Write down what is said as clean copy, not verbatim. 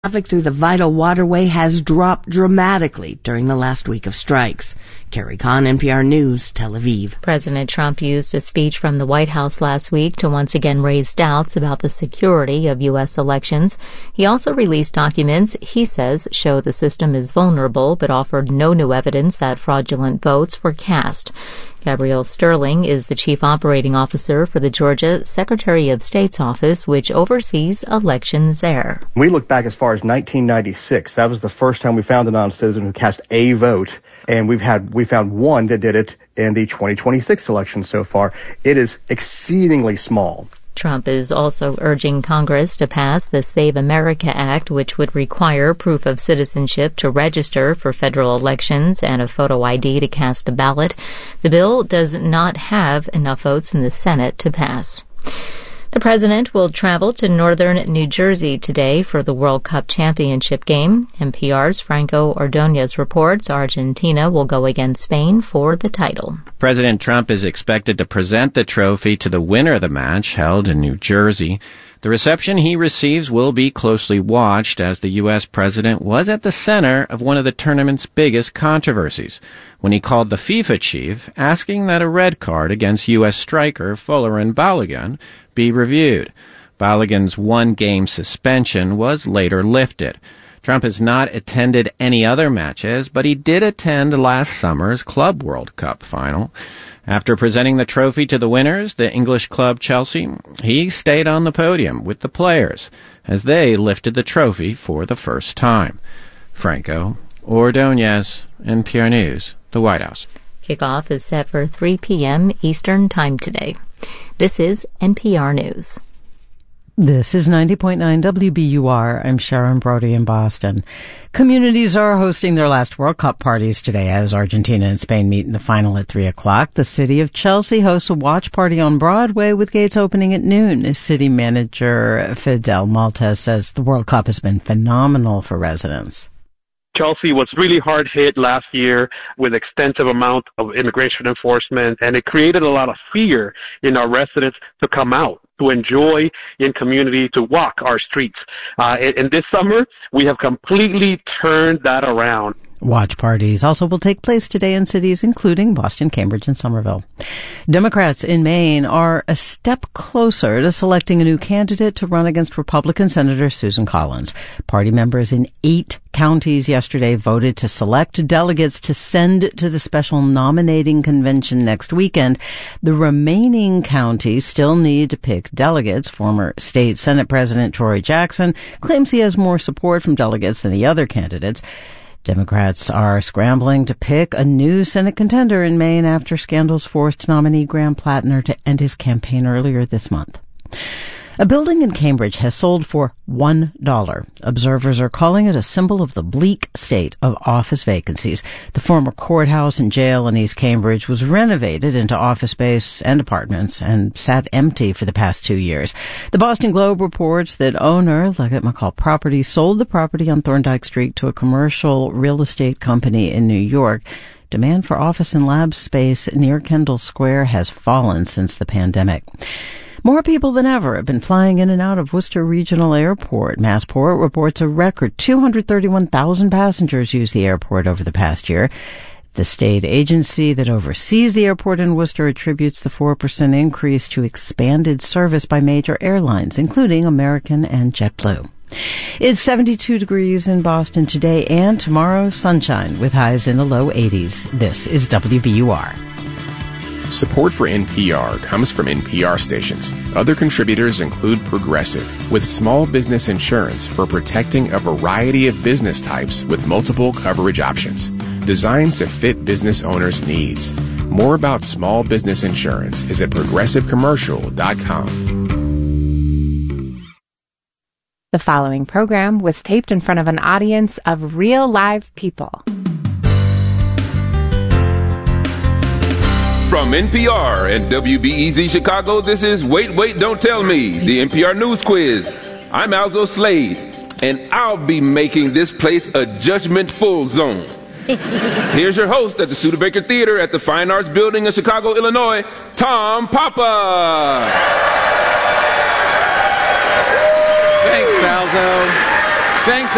Traffic through the vital waterway has dropped dramatically during the last week of strikes. Carrie Kahn, NPR News, Tel Aviv. President Trump used a speech from the White House last week to once again raise doubts about the security of U.S. elections. He also released documents he says show the system is vulnerable, but offered no new evidence that fraudulent votes were cast. Gabrielle Sterling is the chief operating officer for the Georgia Secretary of State's office, which oversees elections there. We look back as far as 1996. That was the first time we found a non-citizen who cast a vote, and we found one that did it in the 2026 election so far. It is exceedingly small. Trump is also urging Congress to pass the Save America Act, which would require proof of citizenship to register for federal elections and a photo ID to cast a ballot. The bill does not have enough votes in the Senate to pass. The president will travel to northern New Jersey today for the World Cup championship game. NPR's Franco Ordonez reports Argentina will go against Spain for the title. President Trump is expected to present the trophy to the winner of the match held in New Jersey. The reception he receives will be closely watched as the U.S. president was at the center of one of the tournament's biggest controversies when he called the FIFA chief asking that a red card against U.S. striker Folarin Balogun be reviewed. Balogun's one-game suspension was later lifted. Trump has not attended any other matches, but he did attend last summer's Club World Cup final. After presenting the trophy to the winners, the English club Chelsea, he stayed on the podium with the players as they lifted the trophy for the first time. Franco Ordonez, NPR News, the White House. Kickoff is set for 3 p.m. Eastern Time today. This is NPR News. This is 90.9 WBUR. I'm Sharon Brody in Boston. Communities are hosting their last World Cup parties today as Argentina and Spain meet in the final at 3 o'clock. The city of Chelsea hosts a watch party on Broadway with gates opening at noon. City manager Fidel Maltez says the World Cup has been phenomenal for residents. Chelsea was really hard hit last year with extensive amount of immigration enforcement, and it created a lot of fear in our residents to come out, to enjoy in community, to walk our streets. And this summer, we have completely turned that around. Watch parties also will take place today in cities including Boston, Cambridge, and Somerville. Democrats in Maine are a step closer to selecting a new candidate to run against Republican Senator Susan Collins. Party members in 8 counties yesterday voted to select delegates to send to the special nominating convention next weekend. The remaining counties still need to pick delegates. Former state Senate President Troy Jackson claims he has more support from delegates than the other candidates. Democrats are scrambling to pick a new Senate contender in Maine after scandals forced nominee Graham Plattner to end his campaign earlier this month. A building in Cambridge has sold for $1. Observers are calling it a symbol of the bleak state of office vacancies. The former courthouse and jail in East Cambridge was renovated into office space and apartments and sat empty for the past 2 years. The Boston Globe reports that owner Leggett McCall Properties sold the property on Thorndike Street to a commercial real estate company in New York. Demand for office and lab space near Kendall Square has fallen since the pandemic. More people than ever have been flying in and out of Worcester Regional Airport. Massport reports a record 231,000 passengers used the airport over the past year. The state agency that oversees the airport in Worcester attributes the 4% increase to expanded service by major airlines, including American and JetBlue. It's 72 degrees in Boston today, and tomorrow sunshine with highs in the low 80s. This is WBUR. Support for NPR comes from NPR stations. Other contributors include Progressive, with small business insurance for protecting a variety of business types with multiple coverage options, designed to fit business owners' needs. More about small business insurance is at progressivecommercial.com. The following program was taped in front of an audience of real live people. From NPR and WBEZ Chicago, this is Wait, Wait, Don't Tell Me, the NPR News Quiz. I'm Alzo Slade, and I'll be making this place a judgment-full zone. Here's your host at the Studebaker Theater at the Fine Arts Building in Chicago, Illinois, Tom Papa. Thanks, Alzo. Thanks,